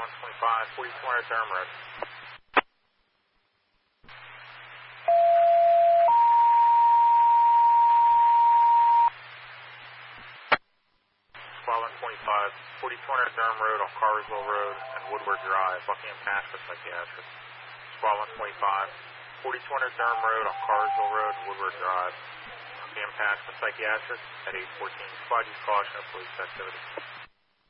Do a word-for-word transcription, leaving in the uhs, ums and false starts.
one twenty-five, forty-two hundred Durham Road. Squad one twenty-five, forty-two hundred Durham Road off Carversville Road and Woodward Drive, Buckingham Pass for psychiatric. Squad one twenty-five, forty-two hundred Durham Road off Carversville Road and Woodward Drive, Buckingham Pass for psychiatric at eight fourteen. Squad use caution of police activity.